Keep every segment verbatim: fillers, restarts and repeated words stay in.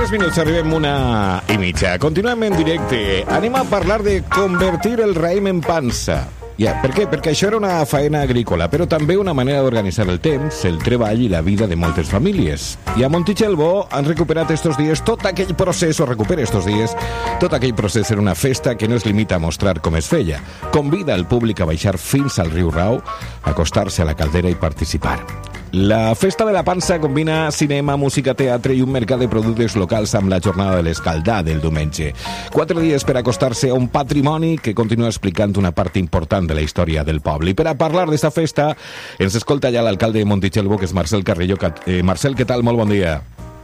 tres minuts, arribem una i mitja. Continuem en directe. Anem a parlar de convertir el raïm en pansa. Ja, per què? Perquè això era una faena agrícola, però també una manera d'organitzar el temps, el treball i la vida de moltes famílies. I a Montitxelvo han recuperat estos dies tot aquell procés, o recupera estos dies, tot aquell procés en una festa que no es limita a mostrar com es feia. Convida el públic a baixar fins al riu Rau, acostar-se a la caldera i participar. La Festa de la Pansa combina cinema, música, teatre i un mercat de productes locals amb la jornada de l'escaldar del diumenge. Quatre dies per acostar-se a un patrimoni que continua explicant una part important de la història del poble. I per a parlar d'esta festa ens escolta ja l'alcalde de Montitxelvo, que és Marcel Carrillo. Eh, Marcel, què tal? Molt bon dia.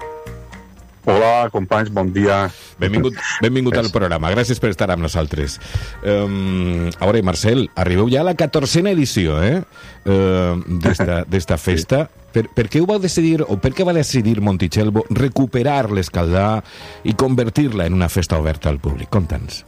Hola, companys, bon dia. Benvingut, benvingut al programa. Gràcies per estar amb nosaltres. Um, a veure, Marcel, arribeu ja a la catorzena edició eh? uh, d'esta festa. Per, per què ho va decidir, o per què va decidir Montitxelvo recuperar l'escaldar i convertir-la en una festa oberta al públic? Conta'ns.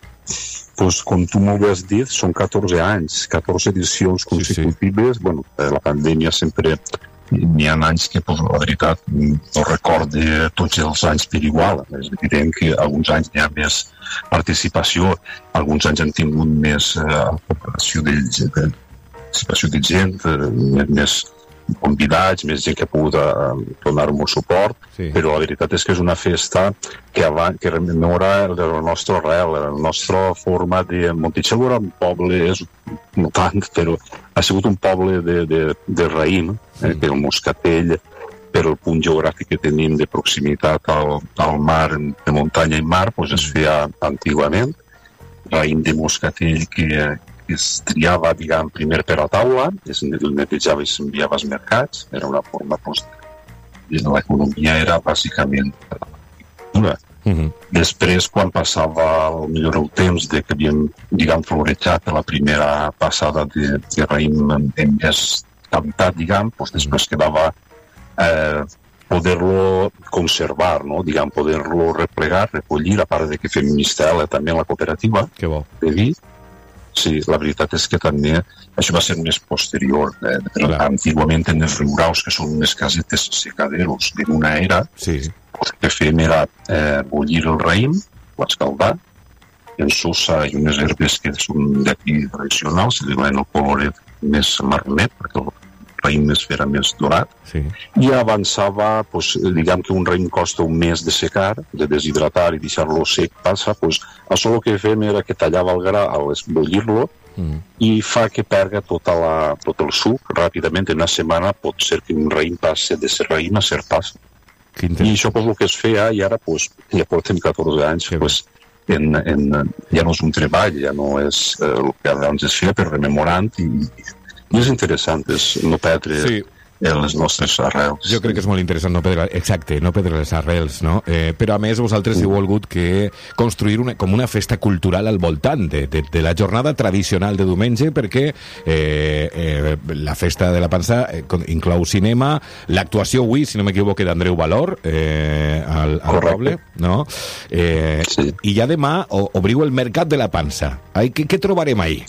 Pues, com tu molt bé has dit, són catorze anys, catorze edicions consecutives. Sí, sí. Bueno, la pandèmia sempre... N'hi ha anys que, pues, la veritat, no recorde tots els anys per igual. És evident que alguns anys hi ha més participació, alguns anys han tingut més eh, participació de, de, participació de gent, eh, més convidats, més gent que ha pogut eh, donar molt suport, sí. Però la veritat és que és una festa que, avant, que rememora la nostra arrel, la nostra forma de... Montitxelvo era un poble, és, no tant, però ha sigut un poble de, de, de raïm, eh, per el moscatell, per el punt geogràfic que tenim de proximitat al, al mar, de muntanya i mar, doncs es feia antigament, raïm de moscatell que, que es triava, diguem, primer per la taula, es netejava i s'enviava als mercats, era una forma, doncs, de l'economia era bàsicament una. Uh-huh. Després, quan passava el millor el temps de que havíem, diguem, florejat la primera passada de, de raïm en, en més qualitat, diguem, doncs després quedava eh, poder-lo conservar, no? Diguem, poder-lo replegar, recollir, a part de que fem mistela també en la cooperativa. Que bo. De vi. Sí, la veritat és que també això va ser més posterior. Eh? Antigament en els riuraus, que són unes casetes secaderos d'una era, sí. El que fèiem era eh, bullir el raïm, l'escaldar, en sosa i unes herbes que són d'aquí tradicionals, se li donen el coloret més marronet, perquè el raïm es era més dorat, sí. I avançava, pues, diguem que un raïm costa un mes de secar, de deshidratar i deixar-lo sec, passa, pues, això el que fem era que tallava el gra al bullir-lo mm. i fa que perga tota la, tot el suc ràpidament. En una setmana pot ser que un raïm passe de ser raïm a ser passa. I això pues, el que es feia, i ara pues, ja portem catorze anys, pues, en, en, ja no és un treball, ja no és eh, el que abans es feia, per rememorant, i, i és interessant, és no perdre... Sí. les nostres arrels. Jo crec que és molt interessant no perdre, exacte, no perdre les arrels, no? Eh, però a més vosaltres heu volgut que construir una, com una festa cultural al voltant de, de, de la jornada tradicional de diumenge, perquè eh, eh, la festa de la Pansa eh, inclou cinema, l'actuació avui, si no m'equivoco, d'Andreu Valor eh, al, al poble, no? Eh, sí. I ja demà obriu el mercat de la Pansa. Ai, què, què trobarem ahir?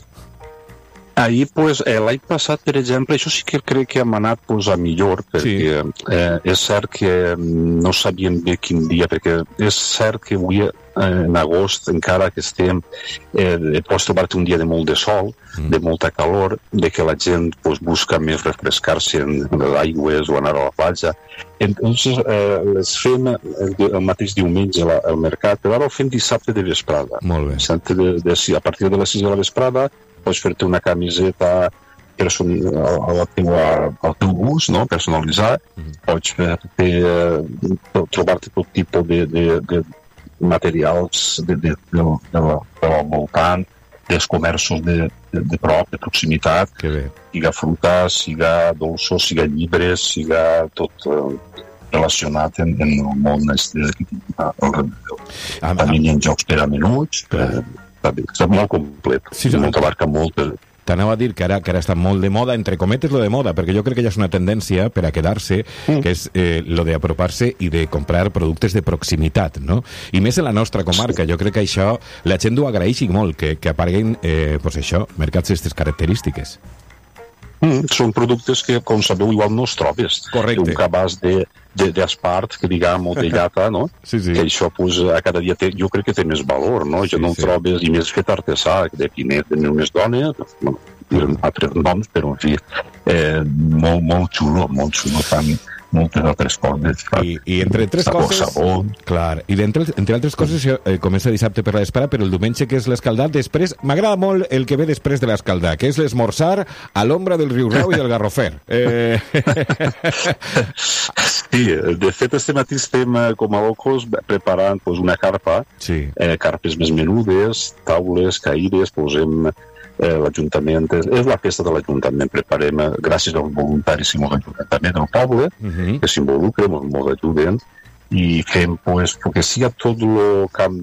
Ahir, pues, eh, l'any passat, per exemple, això sí que crec que hem anat pues, a millor, perquè sí. eh, és cert que no sabíem bé quin dia, perquè és cert que avui, eh, en agost, encara que estem, eh, pots trobar-te un dia de molt de sol, mm. de molta calor, de que la gent pues, busca més refrescar-se en les aigües o anar a la platja. Entonces, eh, les fem el, el mateix diumenge la, al mercat, però ara ho fem dissabte de vesprada. Molt bé. De, de, a partir de les sis de la vesprada, pots fer-te una camiseta person, al, teu, al teu gust, no? Personalitzar, mm-hmm. Pots fer-te, eh, trobar-te tot tipus de, de, de materials de, de, de, de, de, del voltant, dels comerços de, de, de prop, de proximitat, siga fruita, siga dolços, siga llibres, siga tot eh, relacionat en, en el món este que tinc al rededor. Ah, també hi ha jocs per a menuts, per, és molt complet, sí, sí, molt abarca molt. Per... T'anava a dir que ara, que ara està molt de moda, entre cometes lo de moda, perquè jo crec que ja és una tendència per a quedar-se, mm. que és eh, lo d'apropar-se i de comprar productes de proximitat, no? I més en la nostra comarca, sí. Jo crec que això la gent ho agraeixi molt, que, que apareguin, eh, pues això, mercats d'aquestes característiques. Mm, són productes que, com sabeu, igual no els trobes. Correcte. Un cabàs de, d'espart, que diguem, o de llata, no? Sí, sí. Que això, pues, a cada dia té, jo crec que té més valor, no? Sí, jo no sí. ho trobes, i més fet artesà, de Pinet, de unes dones, bueno, eren altres noms, però, en fi, eh, molt, molt xulo, molt xulo, fan moltes altres coses. I, i entre tres sabor, coses... Sabor. Clar, i entre, entre altres coses eh, comença dissabte per la vespre, però el diumenge, que és l'escaldat, després m'agrada molt el que ve després de l'escaldat, que és l'esmorzar a l'ombra del riu Rau i del Garrofer. Eh... Sí, de fet, este matí estem com a locos preparant pues, una carpa, sí. eh, carpes més menudes, taules, caires, posem... Eh, l'Ajuntament, és, és la festa de l'Ajuntament, preparem, eh, gràcies als voluntaris i l'Ajuntament del poble, uh -huh. que s'involucren, ens ajuden, i fem, pues, perquè siga tot el camp,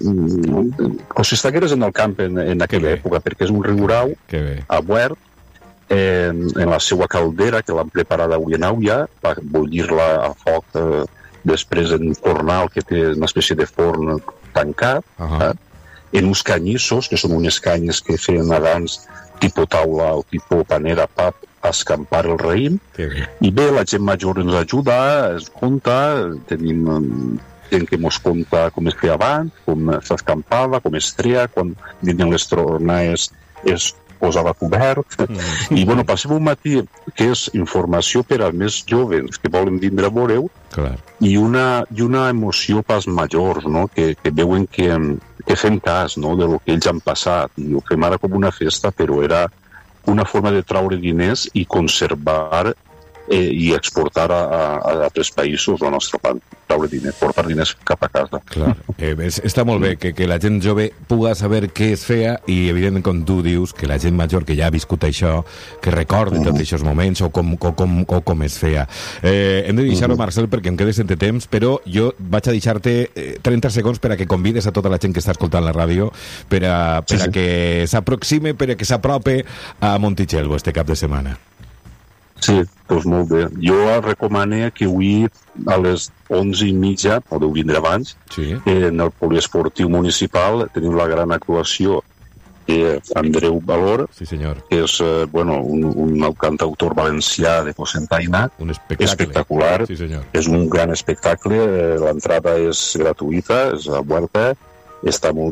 com si estigueres en el camp en, en aquella època, perquè és un riu Rau, obert, eh, en la seva caldera, que l'han preparada avui en auia, per bullir-la a foc, eh, després en fornal, que té una espècie de forn tancat, uh -huh. eh? en uns canyissos, que són unes canyes que feien abans tipus taula o tipus panera, pap, a escampar el raïm. I bé, la gent major ens ajuda, es compta, tenim gent que ens compta com es feia abans, com s'escampava, com es treia, quan venien les tronades es posava cobert. Mm. I, bueno, passem un matí que és informació per als més joves que volen vindre a veure-ho, i una, i una emoció pels majors, no? que, que veuen que, que fem cas, no? de lo que ells han passat, i ho fem ara com una festa, però era una forma de traure diners i conservar eh, i exportar a, a, a altres països la nostra part, traure diners, portar diners cap a casa. Clar, eh, és, està molt bé que, que la gent jove pugui saber què es feia, i evidentment, com tu dius, que la gent major que ja ha viscut això, que recordi mm. tots aquests moments o com, o com, o com es feia. Eh, hem de deixar-ho, mm. Marcel, perquè em quedes sense temps, però jo vaig a deixar-te eh, trenta segons per a que convides a tota la gent que està escoltant la ràdio per a, per sí, a sí. que s'aproxime, per a que s'aprope a Montitxelvo este cap de setmana. Sí, doncs molt bé. Jo recomano que avui a les onze i mitja, o deu vindre abans, sí. en el poliesportiu municipal tenim la gran actuació de Andreu Valor, sí, senyor. que és eh, bueno, un, un cantautor valencià de Cocentaina, un espectacle. espectacular, sí, senyor. És un gran espectacle, l'entrada és gratuïta, és oberta, està molt